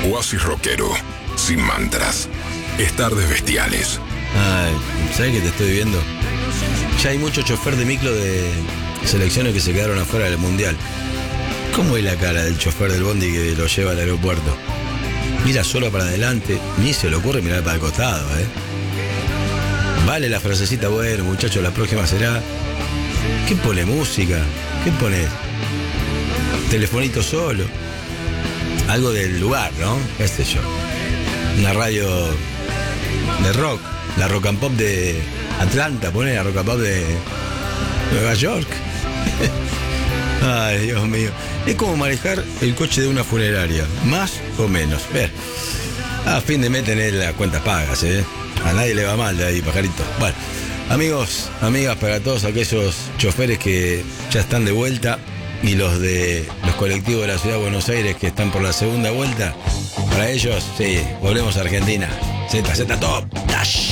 Oasis rockero, sin mantras. Es Tardes Bestiales. Ay, ¿sabes que te estoy viendo? Ya hay mucho chofer de micro de selecciones que se quedaron afuera del mundial. ¿Cómo es la cara del chofer del bondi que lo lleva al aeropuerto? Mira solo para adelante, ni se le ocurre mirar para el costado, ¿eh? Vale la frasecita, bueno, muchachos, la próxima será. ¿Qué pone música? ¿Qué pone? Telefonito solo. Algo del lugar, ¿no? ¿Qué sé yo? Una radio de rock. La Rock and Pop de Atlanta, pone la Rock and Pop de Nueva York. Ay, Dios mío. Es como manejar el coche de una funeraria, más o menos. Ver, a fin de mes tener las cuentas pagas, ¿eh? A nadie le va mal de ahí, pajarito. Bueno, amigos, amigas, para todos aquellos choferes que ya están de vuelta y los de los colectivos de la Ciudad de Buenos Aires que están por la segunda vuelta, para ellos, sí, volvemos a Argentina. Z Top. Dash.